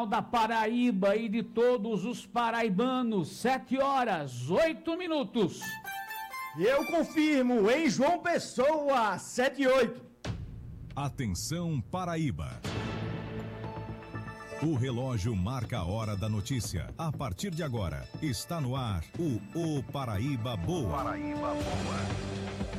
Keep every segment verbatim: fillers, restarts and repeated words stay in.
Da Paraíba e de todos os paraibanos, sete horas, oito minutos. Eu confirmo, em João Pessoa, sete e oito. Atenção, Paraíba. O relógio marca a hora da notícia. A partir de agora, está no ar o O Paraíba Boa. Paraíba Boa.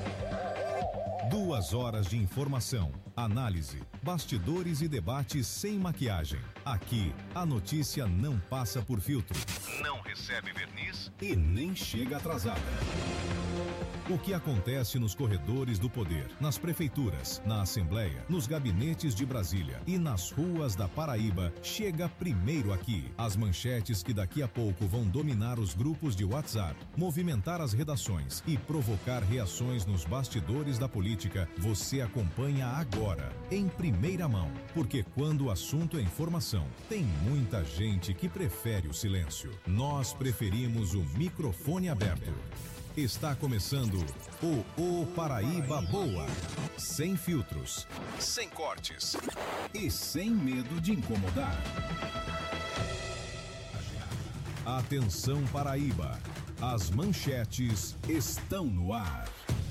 Duas horas de informação, análise, bastidores e debates sem maquiagem. Aqui, a notícia não passa por filtro. Não recebe verniz e nem chega atrasada. O que acontece nos corredores do poder, nas prefeituras, na Assembleia, nos gabinetes de Brasília e nas ruas da Paraíba, chega primeiro aqui. As manchetes que daqui a pouco vão dominar os grupos de WhatsApp, movimentar as redações e provocar reações nos bastidores da política, você acompanha agora, em primeira mão. Porque quando o assunto é informação, tem muita gente que prefere o silêncio. Nós preferimos o microfone aberto. Está começando o O Paraíba Boa. Sem filtros, sem cortes e sem medo de incomodar. Atenção, Paraíba. As manchetes estão no ar.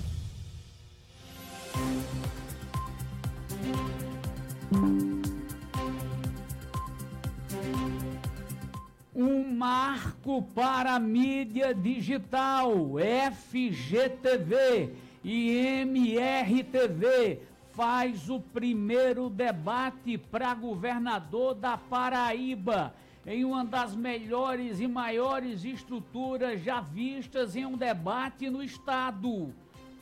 Um marco para a mídia digital. F G T V e M R T V faz o primeiro debate para governador da Paraíba, em uma das melhores e maiores estruturas já vistas em um debate no estado.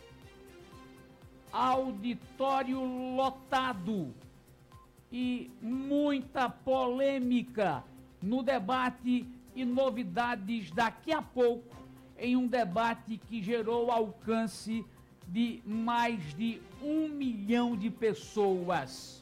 Auditório lotado e muita polêmica no debate e novidades daqui a pouco, em um debate que gerou alcance de mais de um milhão de pessoas.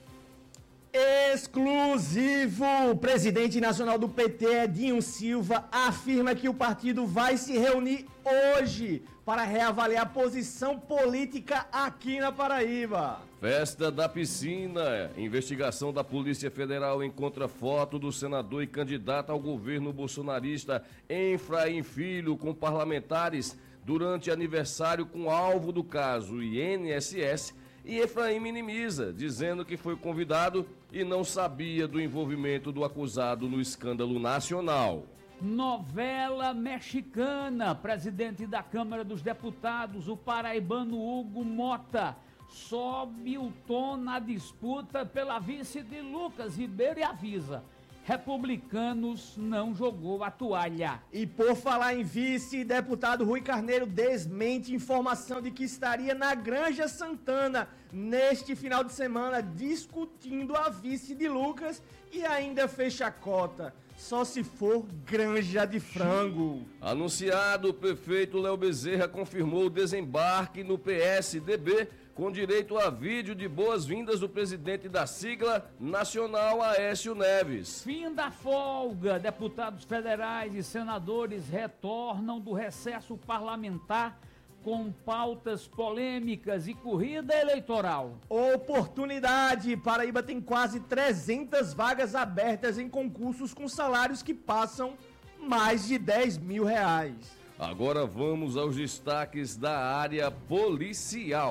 Exclusivo! O presidente nacional do P T, Edinho Silva, afirma que o partido vai se reunir hoje para reavaliar a posição política aqui na Paraíba. Festa da piscina. Investigação da Polícia Federal encontra foto do senador e candidato ao governo bolsonarista Efraim Filho com parlamentares durante aniversário com alvo do caso I N S S. E Efraim minimiza, dizendo que foi convidado e não sabia do envolvimento do acusado no escândalo nacional. Novela mexicana. Presidente da Câmara dos Deputados, o paraibano Hugo Mota, sobe o tom na disputa pela vice de Lucas Ribeiro e avisa: republicanos não jogou a toalha. E por falar em vice, deputado Rui Carneiro desmente informação de que estaria na Granja Santana neste final de semana discutindo a vice de Lucas e ainda fecha a cota. Só se for granja de frango. Anunciado, o prefeito Léo Bezerra confirmou o desembarque no P S D B com direito a vídeo de boas-vindas do presidente da sigla nacional, Aécio Neves. Fim da folga. Deputados federais e senadores retornam do recesso parlamentar com pautas polêmicas e corrida eleitoral. Oportunidade! Paraíba tem quase trezentas vagas abertas em concursos com salários que passam mais de dez mil reais. Agora vamos aos destaques da área policial.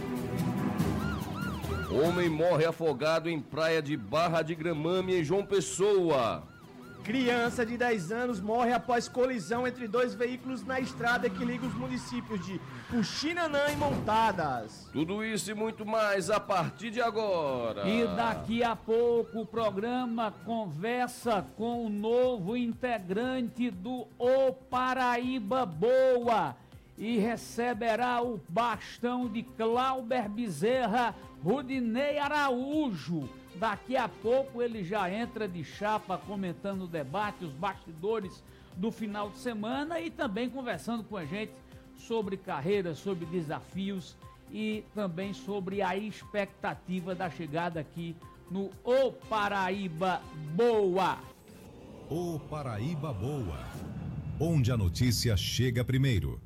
Homem morre afogado em praia de Barra de Gramame, em João Pessoa. Criança de dez anos morre após colisão entre dois veículos na estrada que liga os municípios de Puxinanã e Montadas. Tudo isso e muito mais a partir de agora. E daqui a pouco o programa conversa com o novo integrante do O Paraíba Boa e receberá o bastão de Clauber Bezerra, Rudinei Araújo. Daqui a pouco ele já entra de chapa comentando o debate, os bastidores do final de semana e também conversando com a gente sobre carreira, sobre desafios e também sobre a expectativa da chegada aqui no O Paraíba Boa. O Paraíba Boa, onde a notícia chega primeiro.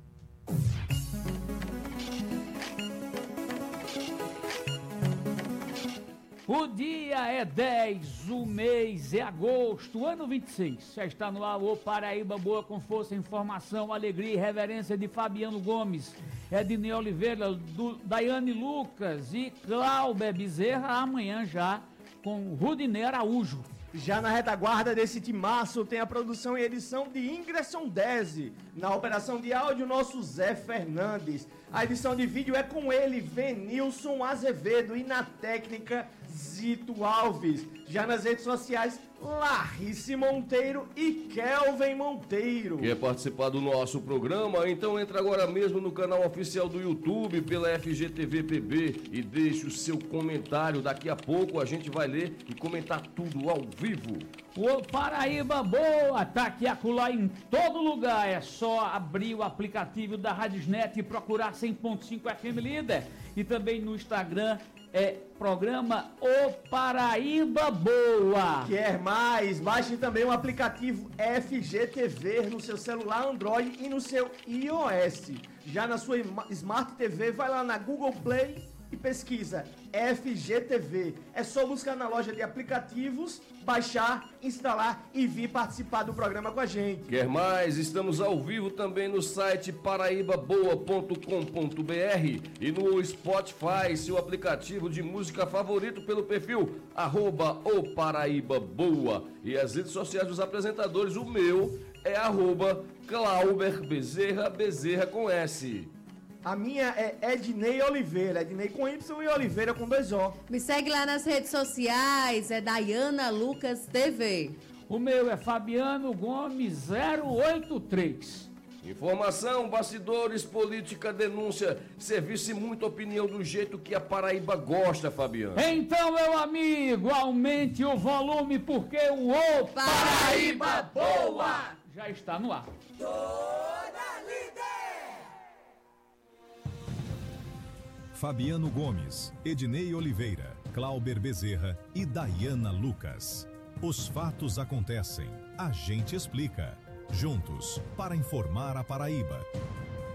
O dia é dez, o mês é agosto, ano vinte e seis. Já está no ar o Paraíba Boa com força, informação, alegria e reverência de Fabiano Gomes, Ednei Oliveira, do, Daiane Lucas e Cláudio Bezerra, amanhã já com Rudinei Araújo. Já na retaguarda desse timaço tem a produção e edição de Ingresson Dese. Na operação de áudio, nosso Zé Fernandes. A edição de vídeo é com ele, Venilson Azevedo. E na técnica, Zito Alves. Já nas redes sociais, Larrice Monteiro e Kelvin Monteiro. Quer participar do nosso programa? Então entra agora mesmo no canal oficial do YouTube pela F G T V P B e deixe o seu comentário. Daqui a pouco a gente vai ler e comentar tudo ao vivo. O Paraíba Boa tá aqui acolá em todo lugar. É só abrir o aplicativo da Radiosnet e procurar cem ponto cinco F M Líder. E também no Instagram é programa O Paraíba Boa. Quer mais? Baixe também o aplicativo F G T V no seu celular Android e no seu iOS. Já na sua Smart T V, vai lá na Google Play e pesquisa F G T V. É só buscar na loja de aplicativos, baixar, instalar e vir participar do programa com a gente. Quer mais? Estamos ao vivo também no site paraíba boa ponto com ponto b r e no Spotify, seu aplicativo de música favorito, pelo perfil arroba o Paraíba Boa. E as redes sociais dos apresentadores, o meu é arroba Clauber Bezerra, Bezerra com S. A minha é Ednei Oliveira, Ednei com Y e Oliveira com dois O. Me segue lá nas redes sociais, é Daiana Lucas T V. O meu é Fabiano Gomes zero oito três. Informação, bastidores, política, denúncia, serviço e muita opinião do jeito que a Paraíba gosta, Fabiano. Então, meu amigo, aumente o volume porque o O Paraíba Boa já está no ar. Fabiano Gomes, Ednei Oliveira, Clauber Bezerra e Daiana Lucas. Os fatos acontecem, a gente explica. Juntos, para informar a Paraíba.